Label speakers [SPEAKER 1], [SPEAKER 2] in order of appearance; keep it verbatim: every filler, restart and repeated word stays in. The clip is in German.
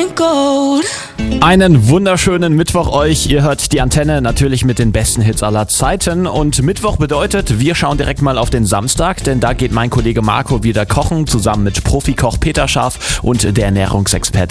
[SPEAKER 1] of gold.
[SPEAKER 2] Einen wunderschönen Mittwoch euch. Ihr hört die Antenne natürlich mit den besten Hits aller Zeiten. Und Mittwoch bedeutet, wir schauen direkt mal auf den Samstag, denn da geht mein Kollege Marco wieder kochen, zusammen mit Profikoch Peter Scharf und der Ernährungsexperte